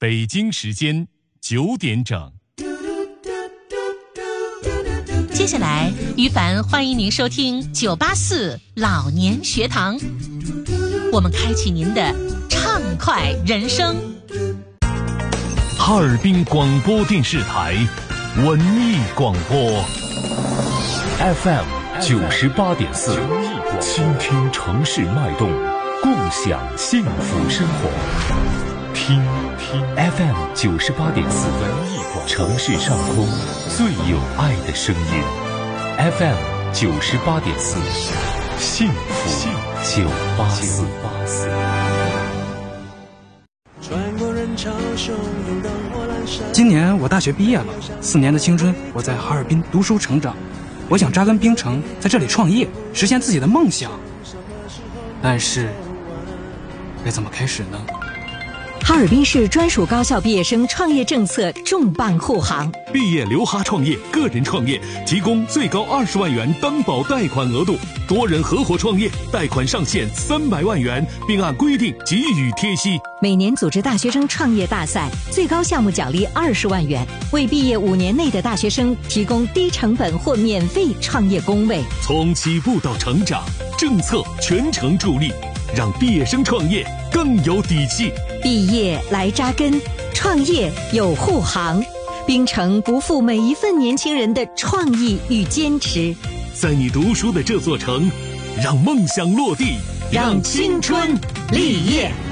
北京时间9点整。 接下来，于凡欢迎您收听984老年学堂，我们开启您的畅快人生。 哈尔滨广播电视台文艺广播 FM 98.4，倾听城市脉动，共享幸福生活。听 FM 98.4，城市上空最有爱的声音。FM 98.4，幸福984。 今年我大学毕业了，4年的青春我在哈尔滨读书成长，我想扎根冰城，在这里创业，实现自己的梦想。但是该怎么开始呢？ 哈尔滨市专属高校毕业生创业政策重磅护航， 毕业留哈创业，个人创业提供最高20万元担保贷款额度，多人合伙创业贷款上限300万元，并按规定给予贴息。 每年组织大学生创业大赛，最高项目奖励20万元，为毕业5年内的大学生提供低成本或免费创业工位。 从起步到成长，政策全程助力，让毕业生创业更有底气。 毕业来扎根，创业有护航，冰城不负每一份年轻人的创意与坚持。 在你读书的这座城，让梦想落地，让青春立业。